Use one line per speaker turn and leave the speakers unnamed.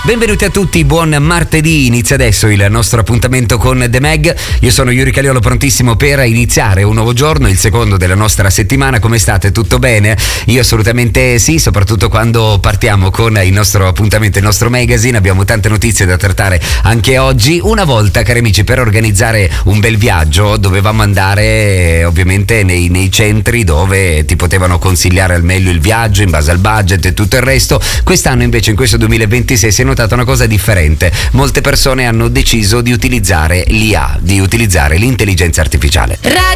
Benvenuti a tutti, buon martedì, inizia adesso il nostro appuntamento con The Mag. Io sono Yuri Caliolo, prontissimo per iniziare un nuovo giorno, il secondo della nostra settimana. Come state? Tutto bene? Io assolutamente sì, soprattutto quando partiamo con il nostro appuntamento, il nostro magazine. Abbiamo tante notizie da trattare anche oggi. Una volta, cari amici, per organizzare un bel viaggio dovevamo andare ovviamente nei centri dove ti potevano consigliare al meglio il viaggio in base al budget e tutto il resto. Quest'anno invece, in questo 2026, si è notata una cosa differente. Molte persone hanno deciso di utilizzare l'IA, di utilizzare l'intelligenza artificiale.